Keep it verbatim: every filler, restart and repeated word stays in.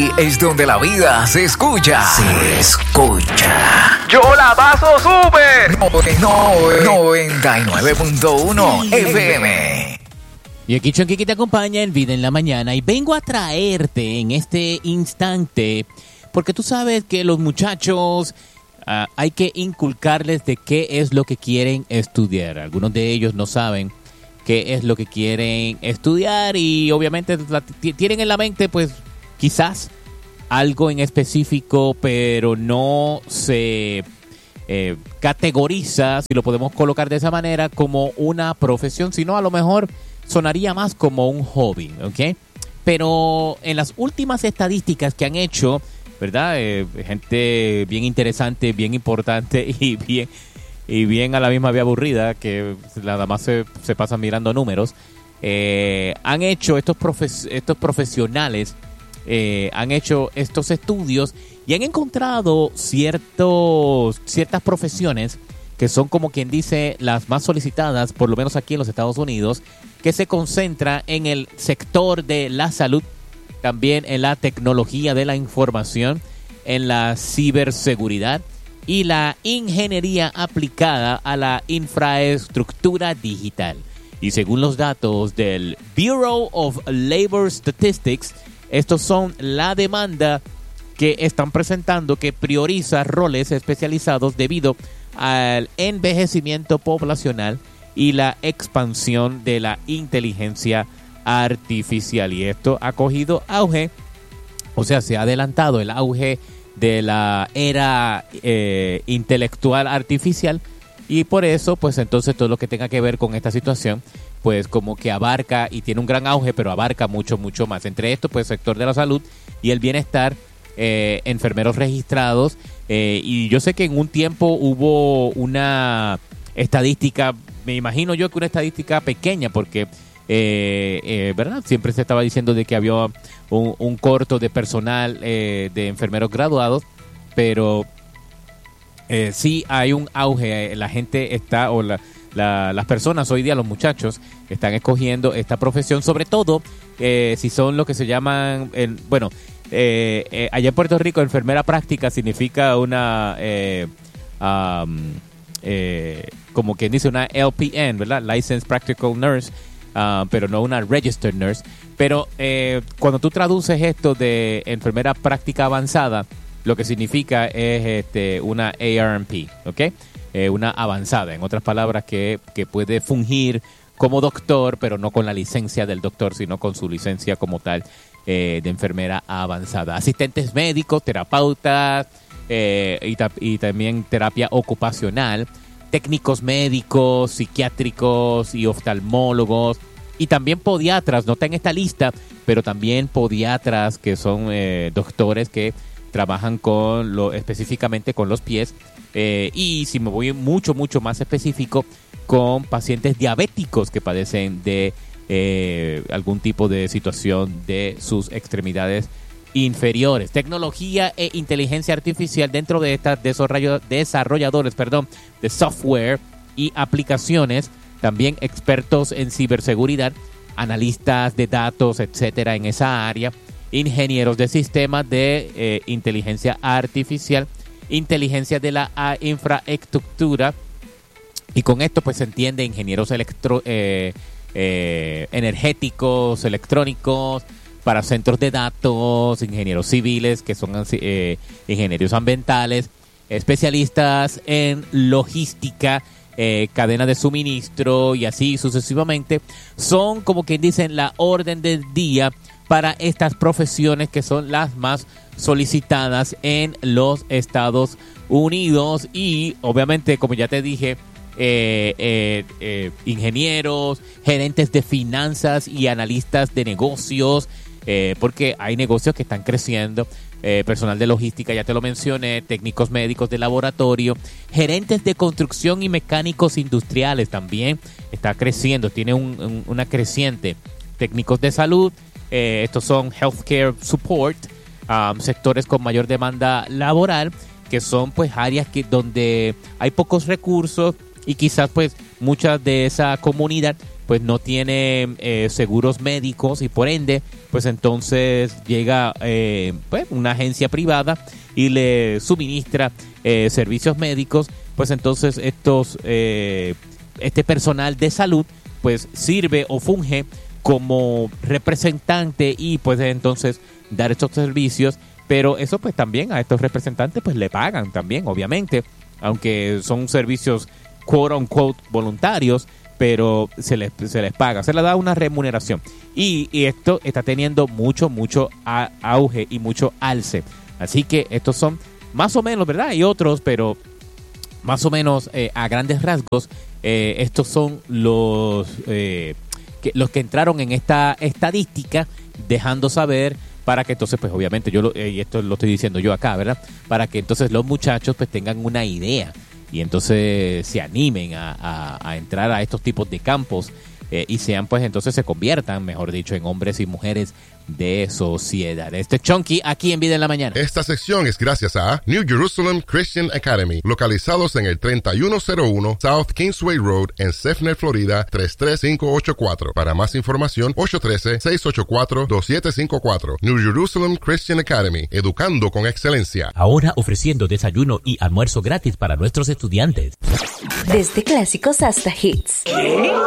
es donde la vida se escucha. Se escucha. ¡Yo la paso súper! No, no, noventa y nueve punto uno F M. Y aquí Chonky te acompaña en Vida en la Mañana y vengo a traerte en este instante porque tú sabes que los muchachos uh, hay que inculcarles de qué es lo que quieren estudiar. Algunos de ellos no saben qué es lo que quieren estudiar y obviamente la t- tienen en la mente pues quizás algo en específico, pero no se eh, categoriza, si lo podemos colocar de esa manera, como una profesión, sino a lo mejor sonaría más como un hobby, ¿ok? Pero en las últimas estadísticas que han hecho, ¿verdad? Eh, gente bien interesante, bien importante y bien, y bien a la misma vez aburrida, que nada más se, se pasan mirando números, eh, han hecho estos, profes, estos profesionales, eh, han hecho estos estudios y han encontrado ciertos, ciertas profesiones que son, como quien dice, las más solicitadas, por lo menos aquí en los Estados Unidos, que se concentra en el sector de la salud, también en la tecnología de la información, en la ciberseguridad y la ingeniería aplicada a la infraestructura digital. Y según los datos del Bureau of Labor Statistics, estos son la demanda que están presentando, que prioriza roles especializados debido al envejecimiento poblacional y la expansión de la inteligencia artificial. Y esto ha cogido auge, o sea, se ha adelantado el auge de la era eh, intelectual artificial, y por eso, pues entonces todo lo que tenga que ver con esta situación, pues como que abarca y tiene un gran auge, pero abarca mucho, mucho más. Entre esto, pues sector de la salud y el bienestar, eh, enfermeros registrados, eh, y yo sé que en un tiempo hubo una estadística, me imagino yo que una estadística pequeña, porque eh, eh, ¿verdad? Siempre se estaba diciendo de que había un, un corto de personal eh, de enfermeros graduados, pero eh, sí hay un auge. La gente está, o la, la, las personas hoy día, los muchachos, están escogiendo esta profesión, sobre todo eh, si son lo que se llaman, el, bueno, eh, eh, allá en Puerto Rico, enfermera práctica significa una... Eh, um, Eh, como quien dice una L P N, ¿verdad? Licensed Practical Nurse, uh, pero no una Registered Nurse. Pero eh, cuando tú traduces esto de enfermera práctica avanzada, lo que significa es este, una A R N P, ¿ok? Eh, una avanzada, en otras palabras, que, que puede fungir como doctor, pero no con la licencia del doctor, sino con su licencia como tal eh, de enfermera avanzada. Asistentes médicos, terapeutas, Eh, y, ta- y también terapia ocupacional, técnicos médicos, psiquiátricos y oftalmólogos, y también podiatras, no está en esta lista, pero también podiatras, que son eh, doctores que trabajan con lo, específicamente con los pies, eh, y si me voy mucho, mucho más específico, con pacientes diabéticos que padecen de eh, algún tipo de situación de sus extremidades inferiores. Tecnología e inteligencia artificial dentro de estas desarrolladores, perdón, de software y aplicaciones, también expertos en ciberseguridad, analistas de datos, etcétera, en esa área, ingenieros de sistemas de eh, inteligencia artificial, inteligencia de la uh, infraestructura, y con esto pues se entiende ingenieros electro, eh, eh, energéticos, electrónicos, para centros de datos, ingenieros civiles, que son eh, ingenieros ambientales, especialistas en logística, eh, cadena de suministro y así sucesivamente. Son, como quien dicen, la orden del día para estas profesiones que son las más solicitadas en los Estados Unidos. Y obviamente, como ya te dije, eh, eh, eh, ingenieros, gerentes de finanzas y analistas de negocios, Eh, porque hay negocios que están creciendo, eh, personal de logística, ya te lo mencioné, técnicos médicos de laboratorio, gerentes de construcción y mecánicos industriales también está creciendo, tiene un, un, una creciente, técnicos de salud, eh, estos son healthcare support, um, sectores con mayor demanda laboral, que son pues áreas que donde hay pocos recursos y quizás pues mucha de esa comunidad pues no tiene eh, seguros médicos y por ende, pues entonces llega eh, pues, una agencia privada y le suministra eh, servicios médicos, pues entonces estos eh, este personal de salud pues sirve o funge como representante y pues entonces dar estos servicios, pero eso pues también a estos representantes pues le pagan también, obviamente, aunque son servicios quote unquote voluntarios, pero se les, se les paga, se les da una remuneración. Y, y esto está teniendo mucho, mucho a, auge y mucho alce. Así que estos son más o menos, ¿verdad? Hay otros, pero más o menos eh, a grandes rasgos, eh, estos son los, eh, que, los que entraron en esta estadística, dejando saber para que entonces, pues obviamente, yo lo, eh, y esto lo estoy diciendo yo acá, ¿verdad? Para que entonces los muchachos pues tengan una idea y entonces se animen a, a, a entrar a estos tipos de campos eh, y sean pues entonces se conviertan, mejor dicho, en hombres y mujeres de sociedad. Este es Chunky aquí en Vida en la Mañana. Esta sección es gracias a New Jerusalem Christian Academy, localizados en el treinta y uno cero uno South Kingsway Road en Sefner, Florida tres tres cinco ocho cuatro. Para más información, ocho uno tres, seis ocho cuatro, dos siete cinco cuatro. New Jerusalem Christian Academy, educando con excelencia. Ahora ofreciendo desayuno y almuerzo gratis para nuestros estudiantes. Desde clásicos hasta hits. ¿Qué?